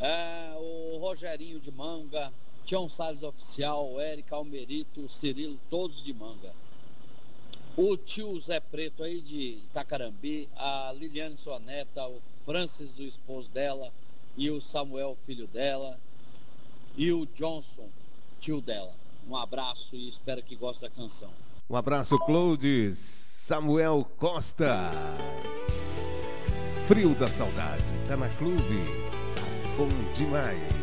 O Rogerinho de Manga, Tião Salles Oficial, Érica Almerito, Cirilo, todos de Manga. O tio Zé Preto aí de Itacarambi, a Liliane, sua neta, o Francis, o esposo dela, e o Samuel, filho dela, e o Johnson, tio dela. Um abraço e espero que goste da canção. Um abraço, Cloudes. Samuel Costa. Frio da Saudade. Tá na clube. Bom demais.